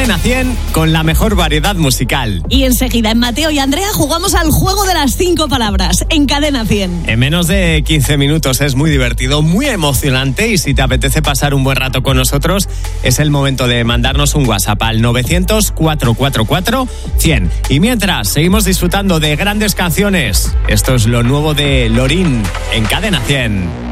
Cadena 100 con la mejor variedad musical. Y enseguida en Mateo y Andrea jugamos al juego de las 5 palabras en Cadena 100. En menos de 15 minutos es muy divertido, muy emocionante, y si te apetece pasar un buen rato con nosotros, es el momento de mandarnos un WhatsApp al 900-444-100. Y mientras, seguimos disfrutando de grandes canciones. Esto es lo nuevo de Lorin en Cadena 100.